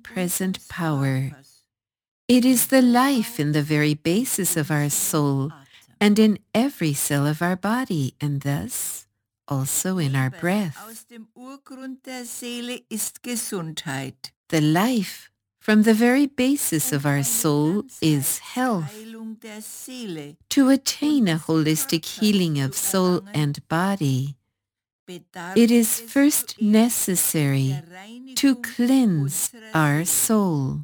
omnipresent power. It is the life in the very basis of our soul and in every cell of our body, and thus also in our breath. Aus dem Urgrund der Seele ist Gesundheit. The life from the very basis of our soul is health. Heilung der Seele To attain a holistic healing of soul and body, bedarf it is es first zuerst necessary der Reinigung to cleanse unserer our Seele. soul.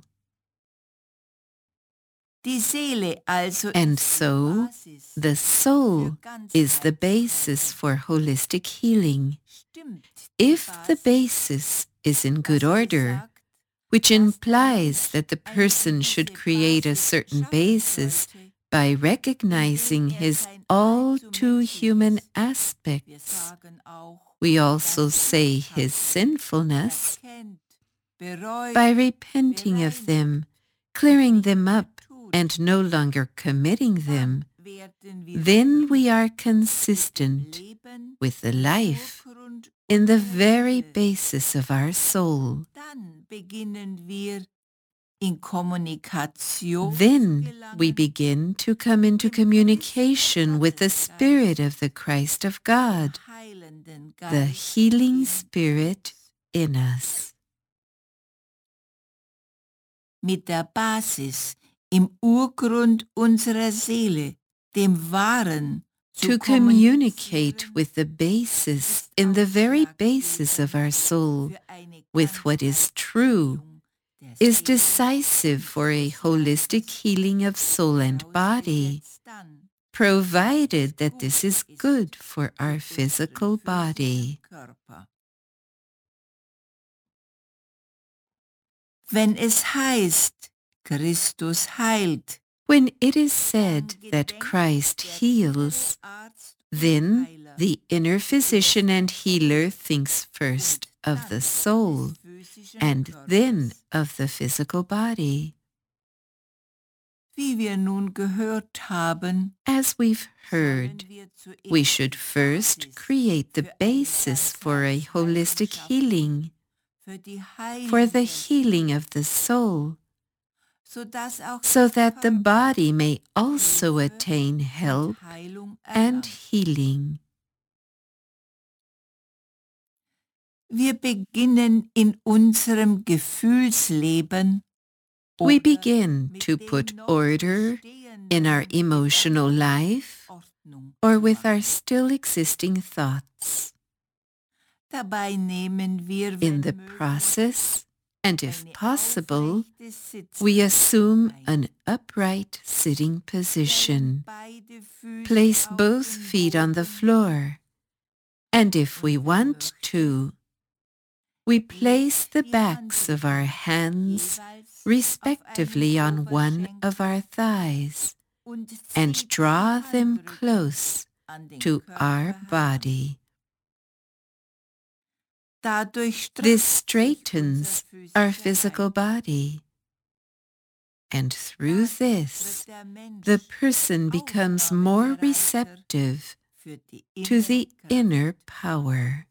Die Seele also And ist die so, Basis the soul für is the Ganzheitsheilung. basis for holistic healing. Stimmt die If the basis is in good was order, besagt, which dass der implies Mensch that the eine person should gewisse create a Basis certain schaffen basis sollte, by recognizing indem his sein all too allzu human menschliches, wir aspects. sagen auch, We also das say Sündhafte his sinfulness erkennt, bereut, by repenting of them, clearing them up, and no longer committing them. werden wir Then we are mit dem consistent Leben with the im life Urgrund in the unserer very Seele. basis of our soul. Dann beginnen wir in Kommunikation zu Then we gelangen begin to come into communication with the Spirit of the Christ of God, heilenden the Geist healing in Spirit in us. mit der Basis im Urgrund unserer Seele, dem Wahren, To communicate with the basis in the very basis of our soul, with what is true, is decisive for a holistic healing of soul and body, provided that this is good for our physical body. Wenn es heißt, Christus heilt, When it is said that Christ heals, then the inner physician and healer thinks first of the soul and then of the physical body. Wie wir nun gehört haben, As we've heard, sollen wir zuerst we should die first Basis create the für eine basis for a holistic Ganzheitsheilung healing, für die for Heilung the der healing Seele, of the soul, sodass auch so der that the Körper body may also Hilfe attain und help Heilung and erlangt. healing. Wir beginnen in unserem Gefühlsleben We oder begin mit to den put noch order in our bestehenden emotional Gedanken life Ordnung or zu with our machen. still existing thoughts. Dabei nehmen wir, In wenn the möglich, process, and if eine possible, aufrechte we Sitzhaltung assume ein. an upright sitting position. Stellen beide Füße Place auf both den feet on the Boden floor. And if we und wenn want möglich, to, we place the die backs of our Handrücken hands jeweils respectively auf on einen one of Oberschenkel our thighs und and zieht draw die them Handrücken close an den to our Körper heran. body. Dadurch This streckt sich unser straightens our physischer physical Leib. body. And through Dadurch this, wird der Mensch the person becomes more aufnahmebereiter receptive für die to the innere Kraft. inner power.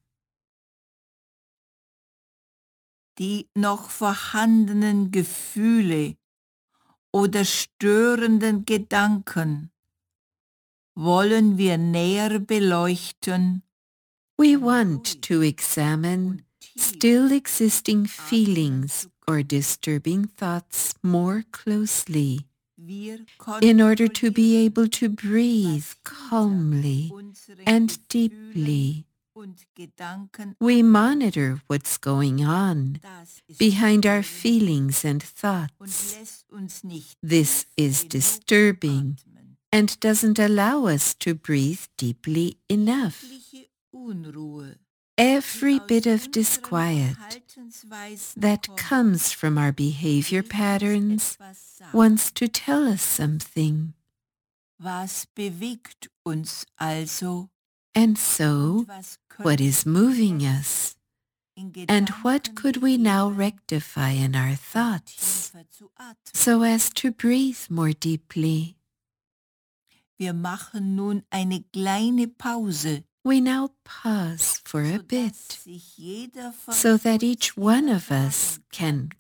Die noch vorhandenen Gefühle oder störenden Gedanken wollen wir näher beleuchten We und want ruhig to examine und tief still existing atmen feelings zu or können. disturbing thoughts more closely Wir in order to be kontrollieren, able to breathe was hinter calmly unseren and Gefühlen deeply. und Gedanken We abläuft. monitor what's going on Das ist behind our störend feelings and und thoughts. lässt uns nicht This tief is genug disturbing atmen. and doesn't allow us to breathe deeply enough. Jegliche Unruhe, Every die aus bit of unseren disquiet Verhaltensweisen that kommt, comes from our behavior will uns patterns etwas sagen. wants to tell us something. Was bewegt uns also And so, und was what können is wir moving jetzt us? in And what Gedanken could we now beheben, rectify in our um thoughts tiefer zu atmen? so as to breathe more deeply? Wir machen nun eine kleine Pause, We now pause for a bit sodass sich jeder von so that uns each one of hinterfragen us kann, can